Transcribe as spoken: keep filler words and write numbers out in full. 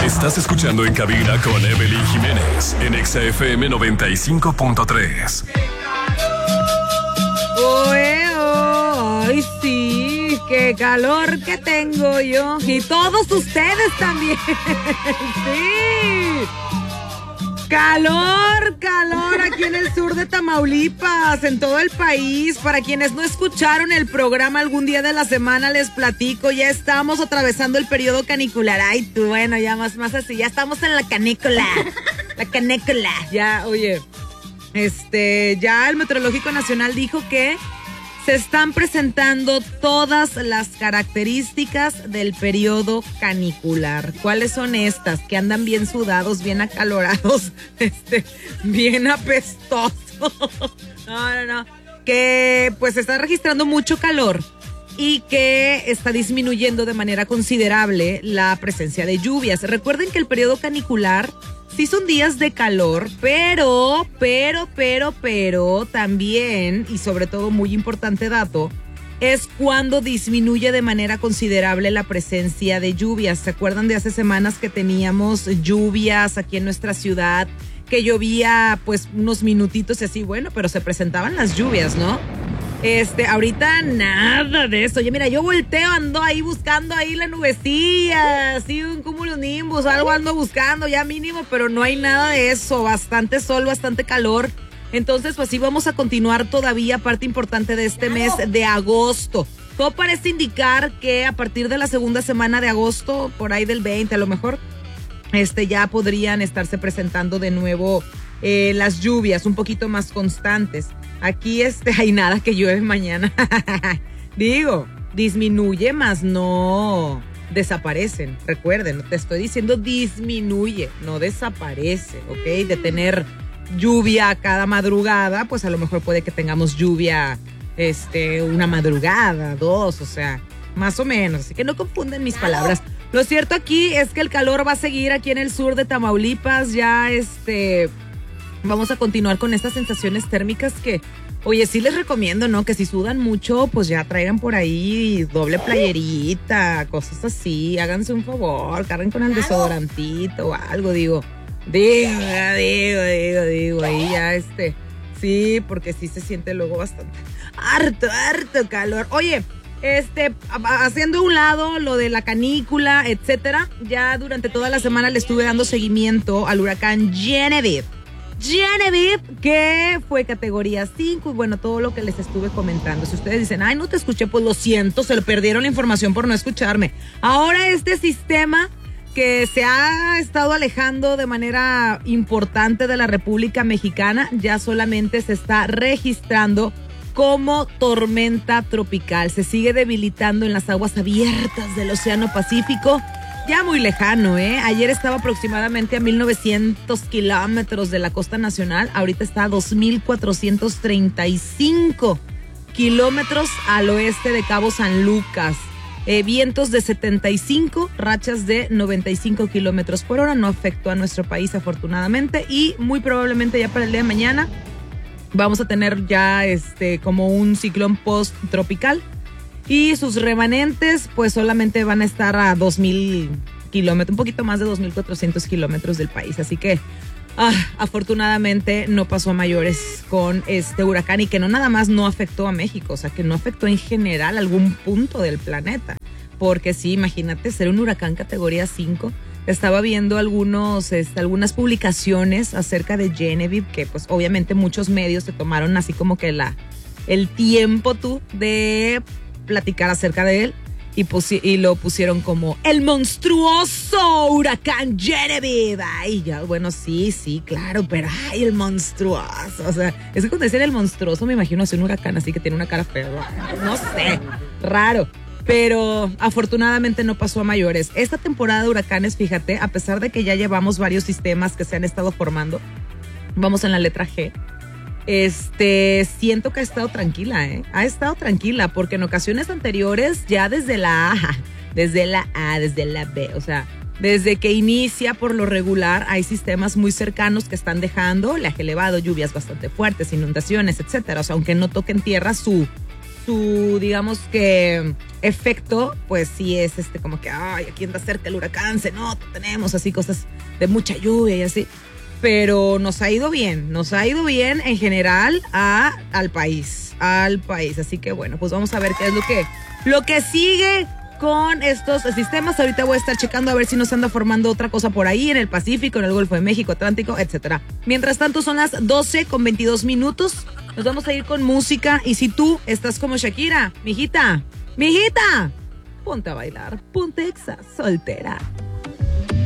Estás escuchando en cabina con Evelyn Jiménez en Exa F M noventa y cinco punto tres. Oe, oh, ay, sí, qué calor que tengo yo. Y todos ustedes también. Sí. Calor, calor aquí en el sur de Tamaulipas, en todo el país. Para quienes no escucharon el programa algún día de la semana, les platico, ya estamos atravesando el periodo canicular. Ay, tú, bueno, ya más, más así, ya estamos en la canícula. La canícula. Ya, oye, este, ya el Meteorológico Nacional dijo que se están presentando todas las características del periodo canicular. ¿Cuáles son estas? Que andan bien sudados, bien acalorados, este, bien apestosos. No, no, no. Que pues se está registrando mucho calor y que está disminuyendo de manera considerable la presencia de lluvias. Recuerden que el periodo canicular sí son días de calor, pero, pero, pero, pero también, y sobre todo muy importante dato, es cuando disminuye de manera considerable la presencia de lluvias. ¿Se acuerdan de hace semanas que teníamos lluvias aquí en nuestra ciudad? Que llovía pues unos minutitos y así, bueno, pero se presentaban las lluvias, ¿no? Este, ahorita nada de eso. Oye, mira, yo volteo, ando ahí buscando ahí la nubecilla, así un cumulonimbus, algo ando buscando ya mínimo, pero no hay nada de eso. Bastante sol, bastante calor. Entonces, pues sí, vamos a continuar todavía, parte importante de este mes de agosto. Todo parece indicar que a partir de la segunda semana de agosto, por ahí del veinte a lo mejor, este, ya podrían estarse presentando de nuevo eh, las lluvias un poquito más constantes. Aquí este, hay nada que llueve mañana. Digo, disminuye, más no desaparecen. Recuerden, te estoy diciendo disminuye, no desaparece, ¿ok? De tener lluvia cada madrugada, pues a lo mejor puede que tengamos lluvia este, una madrugada, dos, o sea, más o menos. Así que no confunden mis palabras. Lo cierto aquí es que el calor va a seguir aquí en el sur de Tamaulipas. Ya este... vamos a continuar con estas sensaciones térmicas que, oye, sí les recomiendo, ¿no? Que si sudan mucho, pues ya traigan por ahí doble playerita, cosas así. Háganse un favor, carguen con el desodorantito o algo, digo. Digo, digo, digo, digo, ahí ya este. Sí, porque sí se siente luego bastante harto, harto calor. Oye, este, haciendo a un lado lo de la canícula, etcétera, ya durante toda la semana le estuve dando seguimiento al huracán Genevieve. Genevieve, que fue categoría cinco, y bueno, todo lo que les estuve comentando. Si ustedes dicen, ay, no te escuché, pues lo siento, se lo perdieron la información por no escucharme. Ahora este sistema que se ha estado alejando de manera importante de la República Mexicana, ya solamente se está registrando como tormenta tropical. Se sigue debilitando en las aguas abiertas del Océano Pacífico. Ya muy lejano, ¿eh? Ayer estaba aproximadamente a mil novecientos kilómetros de la costa nacional. Ahorita está a dos mil cuatrocientos treinta y cinco kilómetros al oeste de Cabo San Lucas. Eh, vientos de setenta y cinco, rachas de noventa y cinco kilómetros por hora. No afectó a nuestro país, afortunadamente. Y muy probablemente ya para el día de mañana vamos a tener ya este como un ciclón post-tropical. Y sus remanentes pues solamente van a estar a dos mil kilómetros, un poquito más de dos mil cuatrocientos kilómetros del país. Así que ah, afortunadamente no pasó a mayores con este huracán, y que no nada más no afectó a México, o sea que no afectó en general algún punto del planeta. Porque sí, imagínate ser un huracán categoría cinco. Estaba viendo algunos, este, algunas publicaciones acerca de Genevieve, que pues obviamente muchos medios se tomaron así como que la, el tiempo tú de platicar acerca de él y, pusi- y lo pusieron como el monstruoso huracán Genevieve. Ay, ya, bueno, sí, sí, claro, pero ay, el monstruoso. O sea, es que cuando dicen el monstruoso me imagino así un huracán así que tiene una cara fea. No sé, raro. Pero afortunadamente no pasó a mayores. Esta temporada de huracanes, fíjate, a pesar de que ya llevamos varios sistemas que se han estado formando, vamos en la letra G. Este, siento que ha estado tranquila, ¿eh? Ha estado tranquila, porque en ocasiones anteriores, ya desde la A, desde la A, desde la B, o sea, desde que inicia por lo regular, hay sistemas muy cercanos que están dejando oleaje elevado, lluvias bastante fuertes, inundaciones, etcétera. O sea, aunque no toquen tierra, su, su, digamos que, efecto, pues sí es este como que, ay, aquí anda cerca el huracán, se nota, tenemos así cosas de mucha lluvia y así. Pero nos ha ido bien, nos ha ido bien en general a, al país, al país. Así que bueno, pues vamos a ver qué es lo que, lo que sigue con estos sistemas. Ahorita voy a estar checando a ver si nos anda formando otra cosa por ahí en el Pacífico, en el Golfo de México, Atlántico, etcétera. Mientras tanto son las doce con veintidós minutos. Nos vamos a ir con música y si tú estás como Shakira, mijita, mijita, ponte a bailar, ponte exa, soltera.